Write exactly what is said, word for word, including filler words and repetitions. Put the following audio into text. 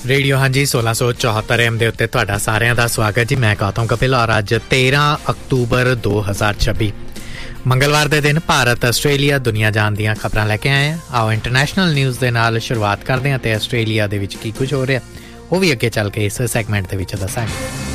Radio ਹਾਂਜੀ ਸੋਲਾਂ ਸੌ ਚੌਹੱਤਰ ਐਮ ਦੇ ਉੱਤੇ ਤੁਹਾਡਾ ਸਾਰਿਆਂ ਦਾ ਸਵਾਗਤ ਜੀ। ਮੈਂ ਗੌਤਮ ਕਪਿਲ ਔਰ ਅੱਜ ਤੇਰਾਂ ਅਕਤੂਬਰ ਦੋ ਹਜ਼ਾਰ ਛੱਬੀ ਮੰਗਲਵਾਰ ਦੇ ਦਿਨ ਭਾਰਤ ਆਸਟ੍ਰੇਲੀਆ ਦੁਨੀਆ ਜਾਣ ਦੀਆਂ ਖਬਰਾਂ ਲੈ ਕੇ ਆਏ ਹਾਂ। ਆਓ ਇੰਟਰਨੈਸ਼ਨਲ ਨਿਊਜ਼ ਦੇ ਨਾਲ ਸ਼ੁਰੂਆਤ ਕਰਦੇ ਹਾਂ ਅਤੇ ਆਸਟ੍ਰੇਲੀਆ ਦੇ ਵਿੱਚ ਕੀ ਕੁਝ ਹੋ ਰਿਹਾ ਉਹ ਵੀ ਅੱਗੇ ਚੱਲ ਕੇ ਇਸ ਸੈਗਮੈਂਟ ਦੇ ਵਿੱਚ ਦੱਸਾਂਗੇ।